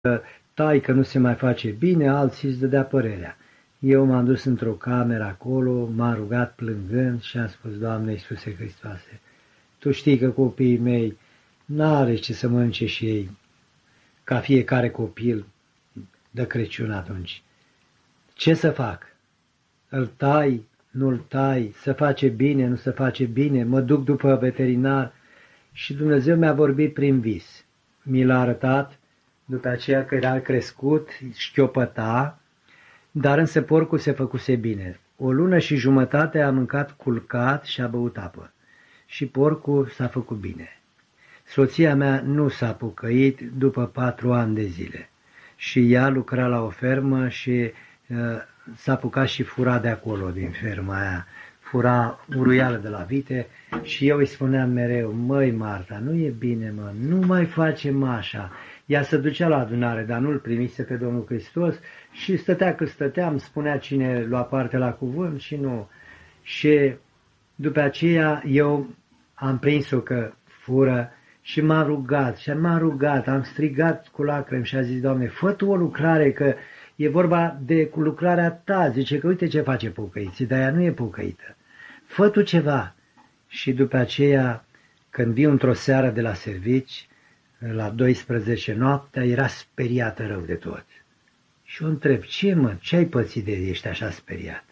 tai că nu se mai face bine, alții îți dădea părerea. Eu m-am dus într-o cameră acolo, m-am rugat plângând și am spus: Doamne Iisuse Hristoase, Tu știi că copiii mei n-are ce să mănânce și ei, ca fiecare copil de Crăciun atunci. Ce să fac? Îl tai, nu-l tai, se face bine, nu se face bine, mă duc după veterinar. Și Dumnezeu mi-a vorbit prin vis. Mi l-a arătat, după aceea că era crescut, șchiopăta, dar însă porcul se făcuse bine. 1 lună și jumătate a mâncat culcat și a băut apă. Și porcul s-a făcut bine. Soția mea nu s-a pucăit după 4 ani de zile. Și ea lucra la o fermă și s-a apucat și fura de acolo, din ferma aia. Fura uruială de la vite și eu îi spuneam mereu: măi Marta, nu e bine, mă, nu mai facem așa. Ea se ducea la adunare, dar nu-L primise pe Domnul Hristos și stătea cât stăteam, spunea cine lua parte la cuvânt și nu. Și după aceea eu am prins-o că fură și m-am rugat, am strigat cu lacrimi și a zis: Doamne, fă Tu o lucrare, că e vorba de lucrarea Ta. Zice că uite ce face pocăiții, dar ea nu e pocăită. Fă Tu ceva. Și după aceea, când vin într-o seară de la servici, la 12 noaptea, era speriată rău de tot. Și o întreb: ce mă, ce ai pățit de ești așa speriat?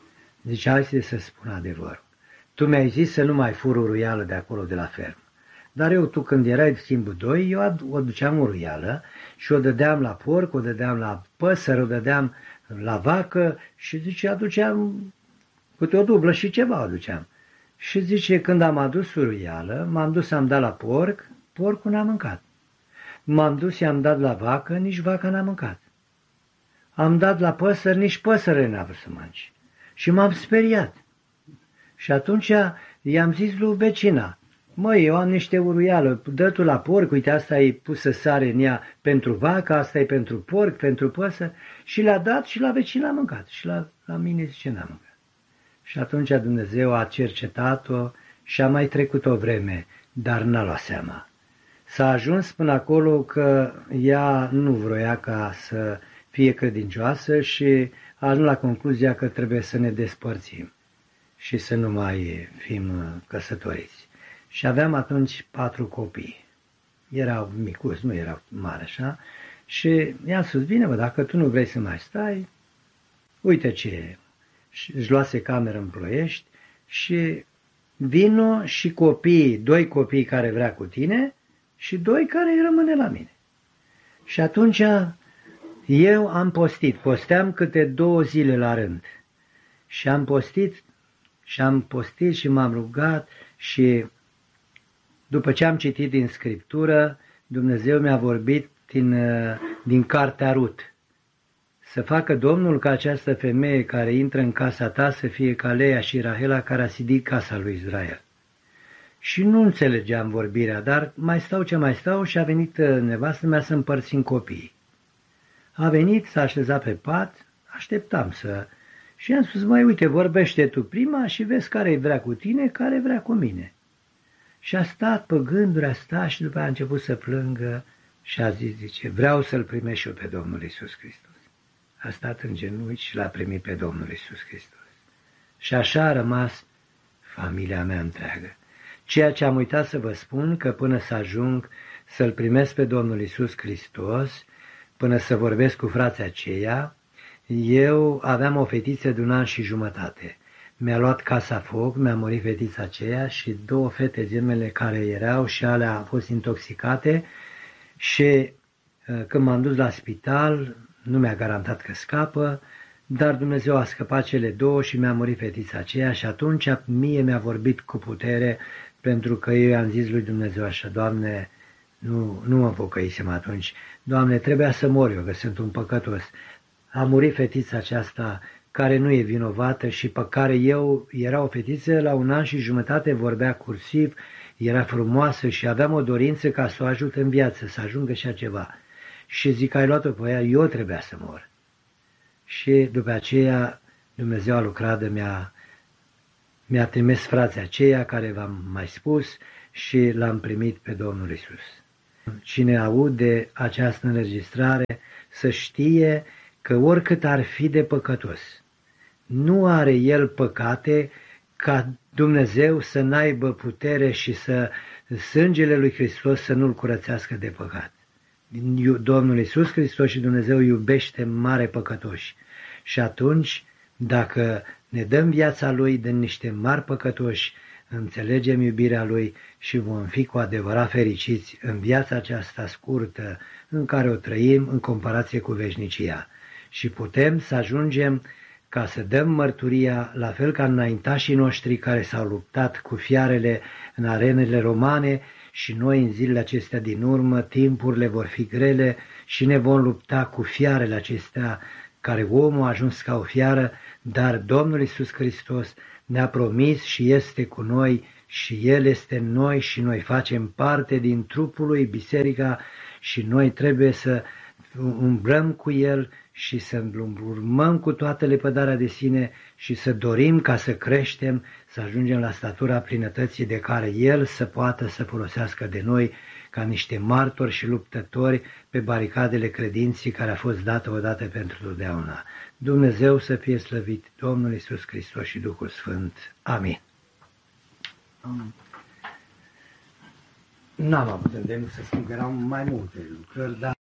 Zice: hai să spun adevărul. Tu mi-ai zis să nu mai fur uruială de acolo de la fermă. Dar eu, tu când erai schimbul 2, eu o duceam uruială și o dădeam la porc, o dădeam la păsări, o dădeam la vacă și zice, aduceam câte o dublă și ceva aduceam. Și zice, când am adus uruială, m-am dus, am dat la porc, porcul n-a mâncat. M-am dus, i-am dat la vacă, nici vaca n-a mâncat. Am dat la păsări, nici păsările n-a vrut să mănânce. Și m-am speriat. Și atunci i-am zis lui vecina: măi, eu am niște uruială, dă tu la porc, uite, asta e pusă sare în ea pentru vacă, asta e pentru porc, pentru păsări. Și le-a dat și la vecina a mâncat. Și la mine zice n-a mâncat. Și atunci Dumnezeu a cercetat-o și a mai trecut o vreme, dar n-a luat seama. S-a ajuns până acolo că ea nu vroia ca să fie credincioasă și a ajuns la concluzia că trebuie să ne despărțim și să nu mai fim căsătoriți. Și aveam atunci 4 copii. Erau micuți, nu erau mari așa. Și i-am spus: bine, bă, dacă tu nu vrei să mai stai, uite ce e. Și își luase cameră în Ploiești și vino și copiii, 2 copii care vrea cu tine și 2 care rămâne la mine. Și atunci eu am postit, posteam câte 2 zile la rând. Și am postit și m-am rugat și după ce am citit din Scriptură, Dumnezeu mi-a vorbit din cartea Rut. Să facă Domnul ca această femeie care intră în casa ta să fie ca Leia și Rahela care a sidit casa lui Israel. Și nu înțelegeam vorbirea, dar mai stau și a venit nevastă mea să împărțim copiii. A venit, s-a așezat pe pat, așteptam să... Și am spus: măi, uite, vorbește tu prima și vezi care vrea cu tine, care vrea cu mine. Și a stat pe gânduri, a stat și după aia a început să plângă și a zis, zice, vreau să-L primesc și eu pe Domnul Iisus Hristos. A stat în genunchi și L-a primit pe Domnul Iisus Hristos. Și așa a rămas familia mea întreagă. Ceea ce am uitat să vă spun, că până să ajung să-L primesc pe Domnul Iisus Hristos, până să vorbesc cu frații aceia, eu aveam o fetiță de 1 an și jumătate. Mi-a luat casa foc, mi-a murit fetița aceea și 2 fete gemele care erau și alea au fost intoxicate și când m-am dus la spital nu mi-a garantat că scapă, dar Dumnezeu a scăpat cele 2 și mi-a murit fetița aceea și atunci mie mi-a vorbit cu putere pentru că eu i-am zis lui Dumnezeu așa: Doamne, nu mă pocăisem atunci, Doamne, trebuia să mor eu că sunt un păcătos. A murit fetița aceasta care nu e vinovată și pe care eu, era o fetiță la 1 an și jumătate, vorbea cursiv, era frumoasă și aveam o dorință ca să o ajut în viață, să ajungă și ceva. Și zic, ai luat-o pe ea, eu trebuia să mor. Și după aceea Dumnezeu a lucrat, mi-a trimis frații aceia care v-am mai spus și l-am primit pe Domnul Iisus. Cine aude această înregistrare să știe că oricât ar fi de păcătos, nu are el păcate ca Dumnezeu să n-aibă putere și să sângele lui Hristos să nu-l curățească de păcat. Domnul Iisus Hristos și Dumnezeu iubește mare păcătoși și atunci, dacă ne dăm viața Lui de niște mari păcătoși, înțelegem iubirea Lui și vom fi cu adevărat fericiți în viața aceasta scurtă în care o trăim în comparație cu veșnicia. Și putem să ajungem ca să dăm mărturia, la fel ca înaintașii noștri care s-au luptat cu fiarele în arenele romane, și noi în zilele acestea din urmă, timpurile vor fi grele și ne vom lupta cu fiarele acestea care omul a ajuns ca o fiară, dar Domnul Iisus Hristos ne-a promis și este cu noi și El este în noi și noi facem parte din trupul lui, biserica, și noi trebuie să umblăm cu El și să urmăm cu toată lepădarea de sine și să dorim ca să creștem, să ajungem la statura plinătății de care El să poată să folosească de noi ca niște martori și luptători pe baricadele credinții care a fost dată odată pentru totdeauna. Dumnezeu să fie slăvit, Domnul Iisus Hristos și Duhul Sfânt. Amin. Amin. N-am avut îndemn să spun că erau mai multe lucruri, dar